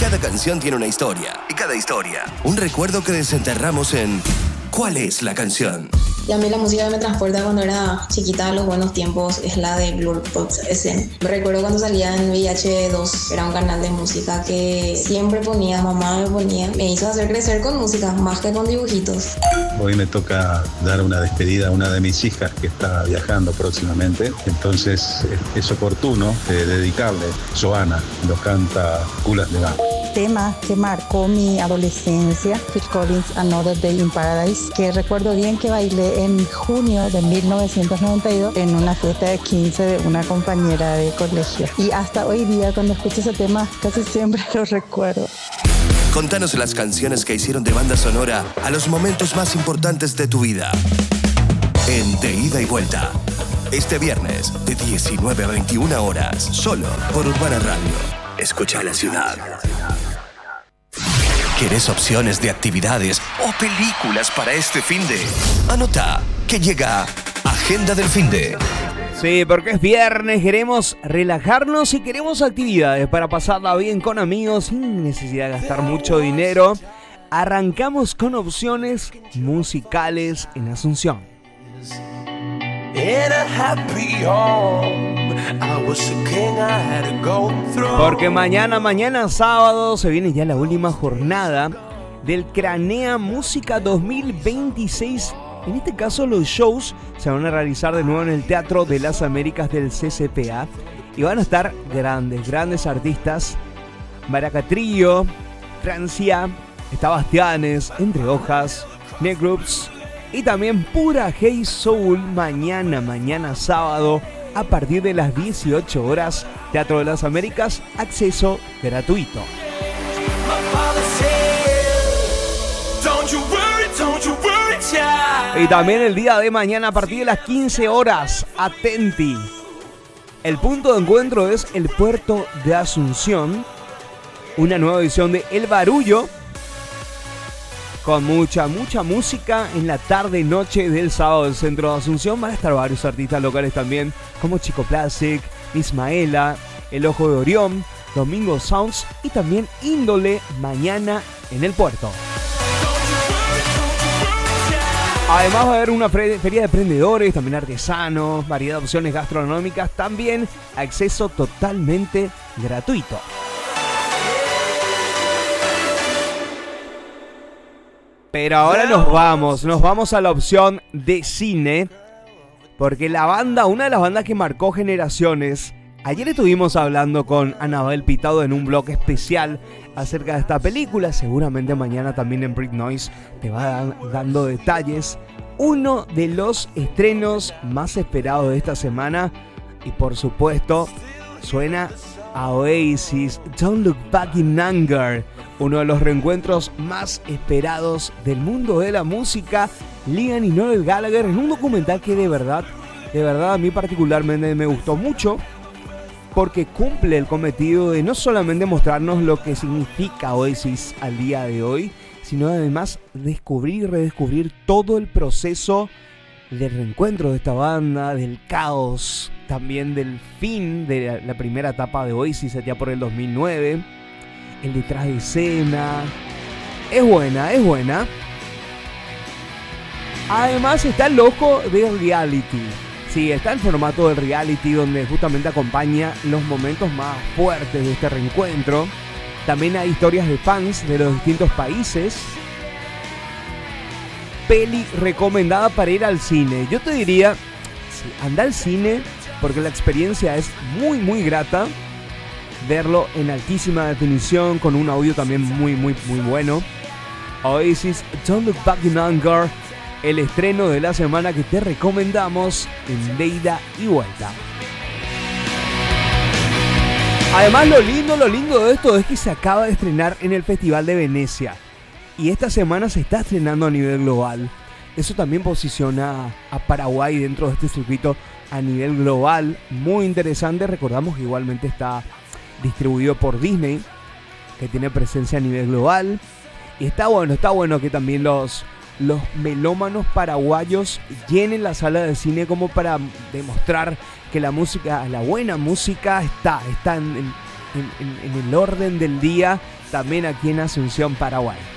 Cada canción tiene una historia. Y cada historia, un recuerdo que desenterramos en ¿cuál es la canción? Y a mí la música que me transporta cuando era chiquita a los buenos tiempos es la de Blur Pops SN. Me recuerdo cuando salía en VH2, era un canal de música que siempre ponía, mamá me ponía. Me hizo hacer crecer con música, más que con dibujitos. Hoy me toca dar una despedida a una de mis hijas que está viajando próximamente. Entonces es oportuno dedicarle. Joana lo canta Culas de Gama. Tema que marcó mi adolescencia, Phil Collins, Another Day in Paradise, que recuerdo bien que bailé en junio de 1992 en una fiesta de 15 de una compañera de colegio. Y hasta hoy día, cuando escucho ese tema, casi siempre lo recuerdo. Contanos las canciones que hicieron de banda sonora a los momentos más importantes de tu vida. En De Ida y Vuelta. Este viernes, de 19 a 21 horas, solo por Urbana Radio. Escucha la ciudad. ¿Quieres opciones de actividades o películas para este finde? Anota que llega Agenda del Finde. Sí, porque es viernes, queremos relajarnos y queremos actividades para pasarla bien con amigos sin necesidad de gastar mucho dinero. Arrancamos con opciones musicales en Asunción. Porque mañana sábado se viene ya la última jornada del Cranea Música 2026. En este caso los shows se van a realizar de nuevo en el Teatro de las Américas del CCPA y van a estar grandes artistas. Maraca Trío, Francia, está Bastianes, Entre Hojas, Negroups y también Pura Hey Soul mañana sábado a partir de las 18 horas. Teatro de las Américas, acceso gratuito. Y también el día de mañana a partir de las 15 horas, atenti. El punto de encuentro es el puerto de Asunción. Una nueva edición de El Barullo. Con mucha música en la tarde-noche del sábado del centro de Asunción. Van a estar varios artistas locales también, como Chico Plastic, Ismaela, El Ojo de Orión, Domingo Sounds y también Índole mañana en el puerto. Además va a haber una feria de emprendedores, también artesanos, variedad de opciones gastronómicas, también acceso totalmente gratuito. Pero ahora nos vamos a la opción de cine, porque una de las bandas que marcó generaciones, ayer estuvimos hablando con Anabel Pitado en un blog especial acerca de esta película, seguramente mañana también en Brit Noise te va dando detalles. Uno de los estrenos más esperados de esta semana, y por supuesto suena a Oasis, Don't Look Back in Anger, uno de los reencuentros más esperados del mundo de la música, Liam y Noel Gallagher, en un documental que de verdad a mí particularmente me gustó mucho, porque cumple el cometido de no solamente mostrarnos lo que significa Oasis al día de hoy, sino además descubrir y redescubrir todo el proceso del reencuentro de esta banda, del caos, también del fin de la primera etapa de Oasis allá por el 2009, el detrás de escena. Es buena. Además está el ojo de reality. Sí, está el formato del reality donde justamente acompaña los momentos más fuertes de este reencuentro. También hay historias de fans de los distintos países. Peli recomendada para ir al cine. Yo te diría, sí, anda al cine porque la experiencia es muy grata. Verlo en altísima definición con un audio también muy bueno. Oasis, Don't Look Back in Anger, el estreno de la semana que te recomendamos en De Ida y Vuelta. Además lo lindo de esto es que se acaba de estrenar en el Festival de Venecia y esta semana se está estrenando a nivel global. Eso también posiciona a Paraguay dentro de este circuito a nivel global, muy interesante. Recordamos que igualmente está distribuido por Disney, que tiene presencia a nivel global. Y está bueno que también los melómanos paraguayos llenen la sala de cine como para demostrar que la música, la buena música está en el orden del día también aquí en Asunción, Paraguay.